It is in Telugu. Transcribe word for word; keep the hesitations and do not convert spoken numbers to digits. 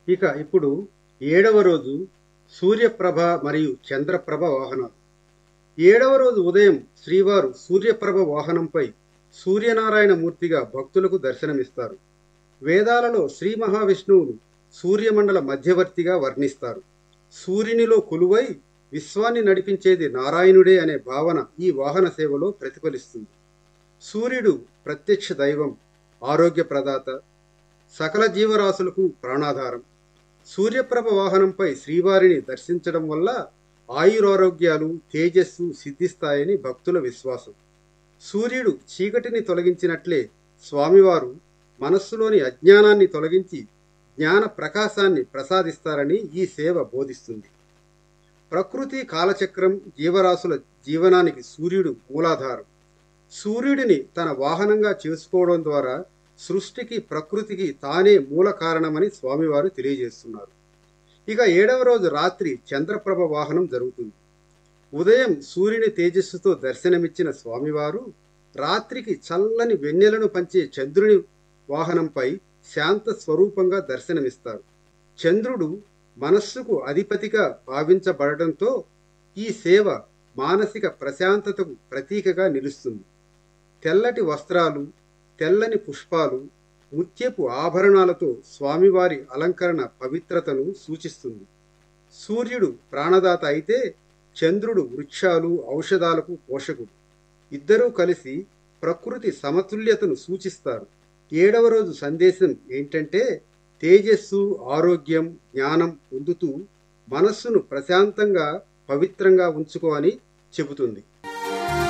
ఇక ఇప్పుడు ఏడవ రోజు సూర్యప్రభ మరియు చంద్రప్రభ వాహనాలు. ఏడవ రోజు ఉదయం శ్రీవారు సూర్యప్రభ వాహనంపై సూర్యనారాయణ మూర్తిగా భక్తులకు దర్శనమిస్తారు. వేదాలలో శ్రీ మహావిష్ణువును సూర్యమండల మధ్యవర్తిగా వర్ణిస్తారు. సూర్యునిలో కొలువై విశ్వాన్ని నడిపించేది నారాయణుడే అనే భావన ఈ వాహన సేవలో ప్రతిఫలిస్తుంది. సూర్యుడు ప్రత్యక్ష దైవం, ఆరోగ్య ప్రదాత, సకల జీవరాశులకు ప్రాణాధారం. సూర్యప్రభ వాహనంపై శ్రీవారిని దర్శించడం వల్ల ఆయురారోగ్యాలు, తేజస్సు సిద్ధిస్తాయని భక్తుల విశ్వాసం. సూర్యుడు చీకటిని తొలగించినట్లే స్వామివారు మనస్సులోని అజ్ఞానాన్ని తొలగించి జ్ఞాన ప్రకాశాన్ని ప్రసాదిస్తారని ఈ సేవ బోధిస్తుంది. ప్రకృతి కాలచక్రం, జీవరాశుల జీవనానికి సూర్యుడు మూలాధారం. సూర్యుడిని తన వాహనంగా చేసుకోవడం ద్వారా సృష్టికి, ప్రకృతికి తానే మూల కారణమని స్వామివారు తెలియజేస్తున్నారు. ఇక ఏడవ రోజు రాత్రి చంద్రప్రభ వాహనం జరుగుతుంది. ఉదయం సూర్యుని తేజస్సుతో దర్శనమిచ్చిన స్వామివారు రాత్రికి చల్లని వెన్నెలను పంచే చంద్రుని వాహనంపై శాంత స్వరూపంగా దర్శనమిస్తారు. చంద్రుడు మనస్సుకు అధిపతిగా భావించబడటంతో ఈ సేవ మానసిక ప్రశాంతతకు ప్రతీకగా నిలుస్తుంది. తెల్లటి వస్త్రాలు, తెల్లని పుష్పాలు, ముత్యపు ఆభరణాలతో స్వామివారి అలంకరణ పవిత్రతను సూచిస్తుంది. సూర్యుడు ప్రాణదాత అయితే చంద్రుడు వృక్షాలు, ఔషధాలకు పోషకుడు. ఇద్దరూ కలిసి ప్రకృతి సమతుల్యతను సూచిస్తారు. ఏడవ రోజు సందేశం ఏంటంటే తేజస్సు, ఆరోగ్యం, జ్ఞానం పొందుతూ మనస్సును ప్రశాంతంగా, పవిత్రంగా ఉంచుకో అని చెబుతుంది.